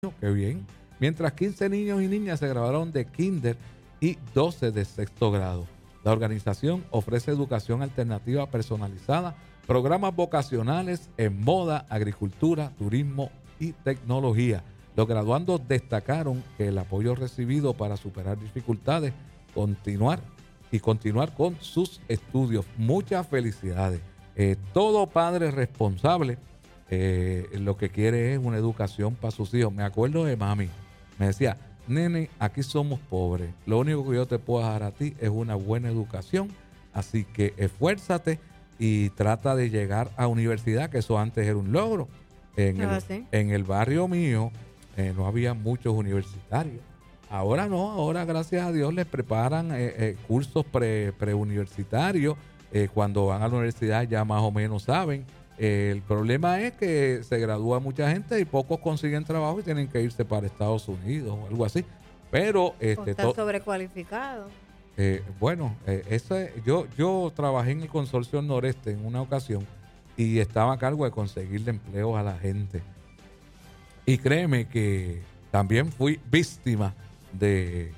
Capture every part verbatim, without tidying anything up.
Qué bien. Mientras quince niños y niñas se graduaron de kinder y doce de sexto grado. La organización ofrece educación alternativa personalizada, programas vocacionales en moda, agricultura, turismo y tecnología. Los graduandos destacaron que el apoyo recibido para superar dificultades, continuar y continuar con sus estudios. Muchas felicidades. Eh, todo padre responsable eh, lo que quiere es una educación para sus hijos. Me acuerdo de mami. Me decía, nene, aquí somos pobres. Lo único que yo te puedo dar a ti es una buena educación. Así que esfuérzate y trata de llegar a universidad, que eso antes era un logro. En, Ah, el, ¿sí? en el barrio mío eh, no había muchos universitarios. Ahora no, ahora gracias a Dios les preparan eh, eh, cursos pre, preuniversitarios. Eh, cuando van a la universidad ya más o menos saben. Eh, el problema es que se gradúa mucha gente y pocos consiguen trabajo y tienen que irse para Estados Unidos o algo así. Pero, O este, están to- sobrecualificados. eh, bueno, eh, ese, yo, yo trabajé en el Consorcio Noreste en una ocasión y estaba a cargo de conseguirle empleos a la gente. Y créeme que también fui víctima de,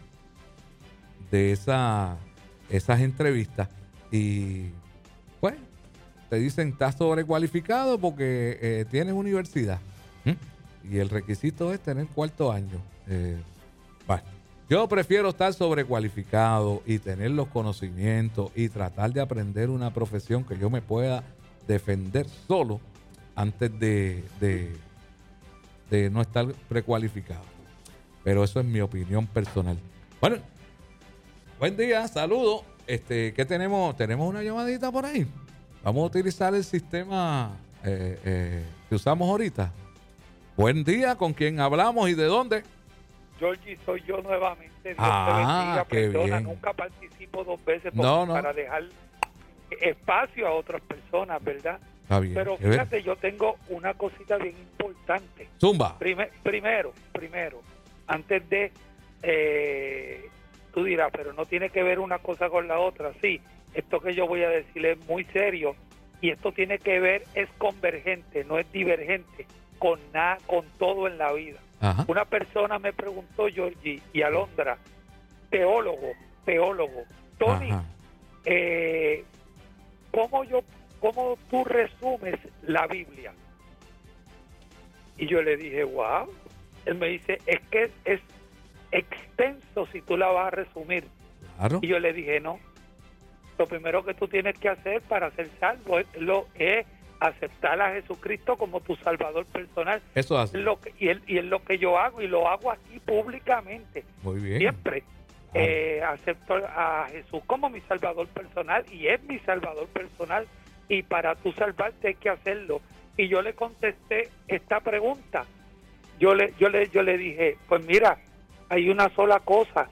de esa, esas entrevistas. Y pues te dicen, estás sobrecualificado porque eh, tienes universidad. ¿Mm? Y el requisito es tener cuarto año. Eh, bueno, yo prefiero estar sobrecualificado y tener los conocimientos y tratar de aprender una profesión que yo me pueda defender solo antes de, de, de no estar precualificado. Pero eso es mi opinión personal. Bueno, buen día, saludos. Este, ¿qué tenemos? ¿Tenemos una llamadita por ahí? Vamos a utilizar el sistema eh, eh, que usamos ahorita. Buen día, ¿con quién hablamos y de dónde? Georgie, soy yo nuevamente. Dios Ah, te bendiga. qué Perdona, bien. nunca participo dos veces porque No, no. para dejar espacio a otras personas, ¿verdad? Está bien. Pero Qué bien. fíjate, yo tengo una cosita bien importante. Zumba. Prime- primero, primero, antes de, eh, tú dirás, pero no tiene que ver una cosa con la otra. Sí, esto que yo voy a decir es muy serio y esto tiene que ver, es convergente, no es divergente con nada, con todo en la vida. Ajá. Una persona me preguntó, Georgie y Alondra, teólogo, teólogo, Tony, Ajá. eh, ¿cómo yo, cómo tú resumes la Biblia? Y yo le dije, wow. Él me dice, es que es extenso si tú la vas a resumir. Claro. Y yo le dije, no. Lo primero que tú tienes que hacer para ser salvo es, lo, es aceptar a Jesucristo como tu salvador personal. Eso hace. Es lo que, y, es, y es lo que yo hago, y lo hago aquí públicamente. Muy bien. Siempre. Claro. Eh, acepto a Jesús como mi salvador personal, y es mi salvador personal, y para tú salvarte hay que hacerlo. Y yo le contesté esta pregunta. Yo le, yo le, yo le dije, pues mira, hay una sola cosa.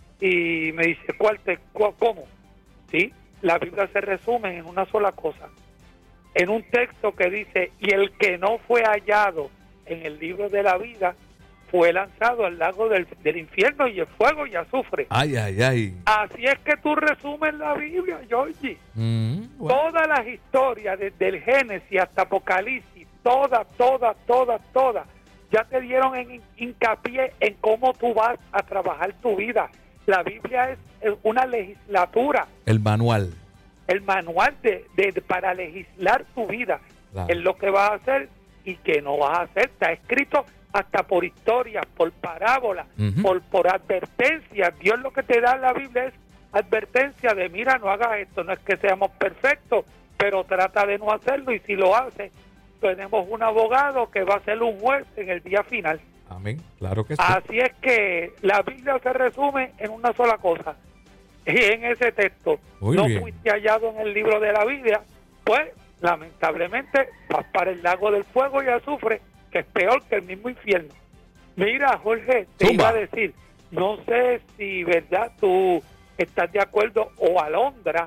Y me dice, ¿cuál te, cu- cómo? Sí, la Biblia se resume en una sola cosa. En un texto que dice, y el que no fue hallado en el libro de la vida fue lanzado al lago del, del infierno y el fuego y azufre. Ay, ay, ay. Así es que tú resumes la Biblia, Georgie. Mm, bueno. Todas las historias, desde el Génesis hasta Apocalipsis, todas, todas, todas, todas, ya te dieron en hincapié en cómo tú vas a trabajar tu vida. La Biblia es es una legislatura, El manual. el manual de, de- de- para legislar tu vida. Claro. Es lo que vas a hacer y que no vas a hacer. Está escrito hasta por historias, por parábolas, Ujú. por, por advertencias. Dios lo que te da en la Biblia es advertencia de, mira, no hagas esto. No es que seamos perfectos, pero trata de no hacerlo, y si lo haces, tenemos un abogado que va a ser un juez en el día final. Amén. Claro que sí. Así es que la Biblia se resume en una sola cosa. Y en ese texto, Muy no bien. fuiste hallado en el libro de la Biblia, pues lamentablemente vas para el lago del fuego y azufre, que es peor que el mismo infierno. Mira, Jorge, te Zumba. iba a decir, no sé si, ¿verdad?, tú estás de acuerdo, o Alondra,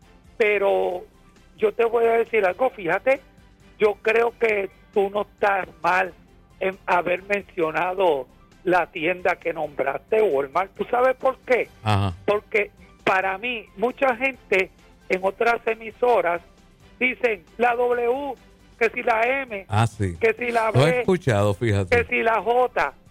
pero yo te voy a decir algo, fíjate, yo creo que tú no estás mal en haber mencionado la tienda que nombraste, Walmart. ¿Tú sabes por qué? Ajá. Porque para mí, mucha gente en otras emisoras dicen la W, que si la M, Ah, sí. que si la Lo he B, escuchado, que fíjate. si la J.